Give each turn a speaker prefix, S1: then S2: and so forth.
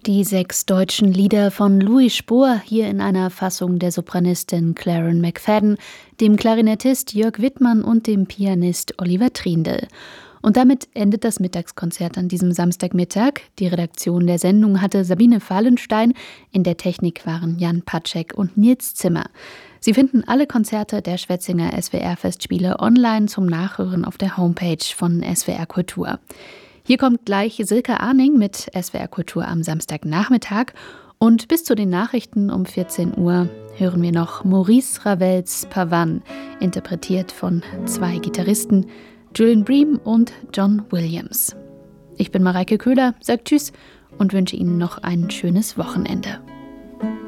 S1: Die 6 deutschen Lieder von Louis Spohr, hier in einer Fassung der Sopranistin Claren McFadden, dem Klarinettist Jörg Wittmann und dem Pianist Oliver Triendl. Und damit endet das Mittagskonzert an diesem Samstagmittag. Die Redaktion der Sendung hatte Sabine Fahlenstein, in der Technik waren Jan Patschek und Nils Zimmer. Sie finden alle Konzerte der Schwetzinger SWR-Festspiele online zum Nachhören auf der Homepage von SWR Kultur. Hier kommt gleich Silke Arning mit SWR Kultur am Samstagnachmittag. Und bis zu den Nachrichten um 14 Uhr hören wir noch Maurice Ravels Pavane, interpretiert von 2 Gitarristen, Julian Bream und John Williams. Ich bin Mareike Köhler, sage Tschüss und wünsche Ihnen noch ein schönes Wochenende.